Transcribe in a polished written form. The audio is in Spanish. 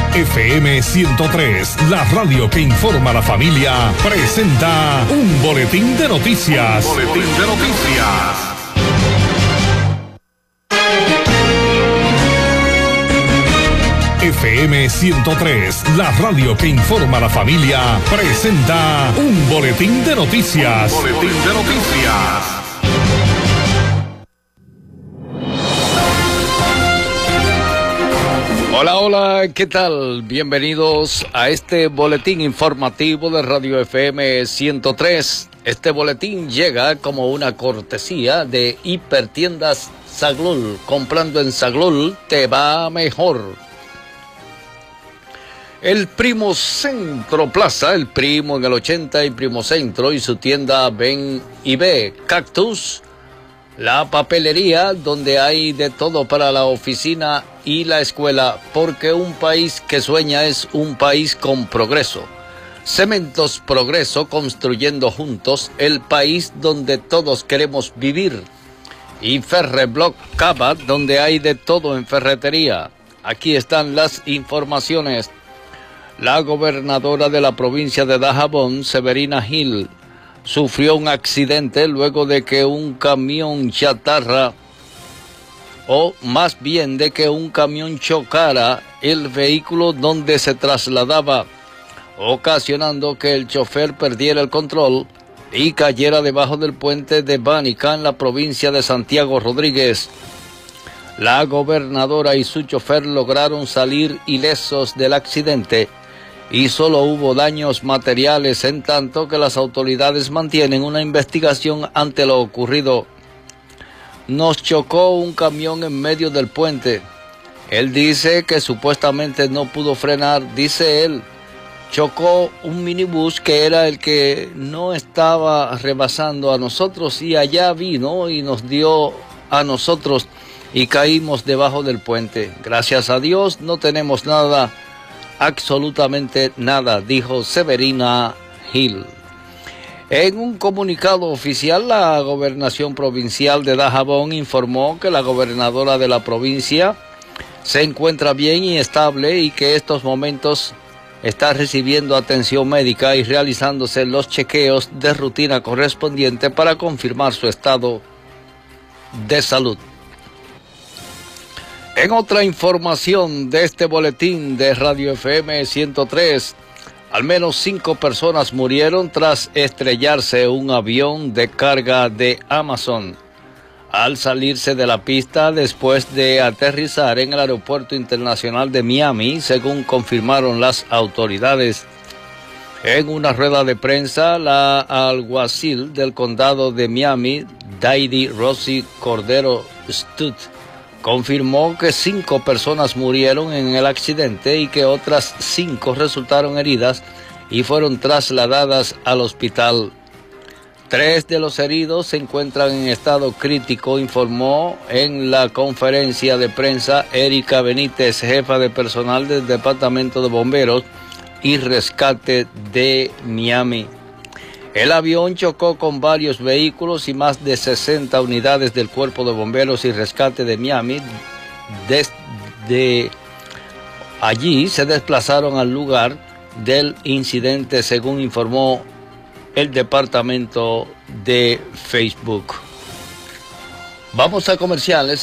FM 103, la radio que informa a la familia, presenta un boletín de noticias. FM 103, la radio que informa a la familia, presenta un boletín de noticias. Hola, ¿qué tal? Bienvenidos a este boletín informativo de Radio FM 103. Este boletín llega como una cortesía de Hipertiendas Zaglul. Comprando en Zaglul te va mejor. El Primo Centro Plaza, el Primo en el 80 y Primo Centro y su tienda Ven y Ve, Cactus, la papelería donde hay de todo para la oficina y la escuela, porque un país que sueña es un país con progreso. Cementos Progreso, construyendo juntos el país donde todos queremos vivir. Y Ferreblock Cava, donde hay de todo en ferretería. Aquí están las informaciones. La gobernadora de la provincia de Dajabón, Severina Gil, sufrió un accidente luego de que un camión chatarra, o más bien de que un camión chocara el vehículo donde se trasladaba, ocasionando que el chofer perdiera el control y cayera debajo del puente de Bánica en la provincia de Santiago Rodríguez. La gobernadora y su chofer lograron salir ilesos del accidente y solo hubo daños materiales, en tanto que las autoridades mantienen una investigación ante lo ocurrido. Nos chocó un camión en medio del puente. Él dice que supuestamente no pudo frenar, dice él. Chocó un minibús que era el que no estaba rebasando a nosotros y allá vino y nos dio a nosotros y caímos debajo del puente. Gracias a Dios no tenemos nada, absolutamente nada, dijo Severina Gil. En un comunicado oficial, la Gobernación Provincial de Dajabón informó que la gobernadora de la provincia se encuentra bien y estable y que en estos momentos está recibiendo atención médica y realizándose los chequeos de rutina correspondiente para confirmar su estado de salud. En otra información de este boletín de Radio FM 103, al menos 5 personas murieron tras estrellarse un avión de carga de Amazon al salirse de la pista después de aterrizar en el Aeropuerto Internacional de Miami, según confirmaron las autoridades. En una rueda de prensa, la alguacil del condado de Miami, Daidy Rossi Cordero Stutt, confirmó que 5 personas murieron en el accidente y que otras 5 resultaron heridas y fueron trasladadas al hospital. 3 de los heridos se encuentran en estado crítico, informó en la conferencia de prensa Erika Benítez, jefa de personal del Departamento de Bomberos y Rescate de Miami. El avión chocó con varios vehículos y más de 60 unidades del Cuerpo de Bomberos y Rescate de Miami. Desde allí se desplazaron al lugar del incidente, según informó el departamento de Facebook. Vamos a comerciales.